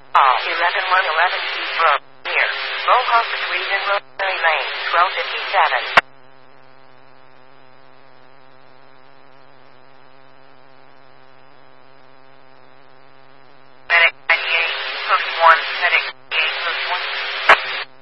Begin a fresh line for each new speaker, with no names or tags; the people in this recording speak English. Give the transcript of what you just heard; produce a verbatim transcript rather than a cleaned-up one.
Call eleven one eleven East Road, near Mohawk Street in Rosemary Lane, twelve fifty-seven.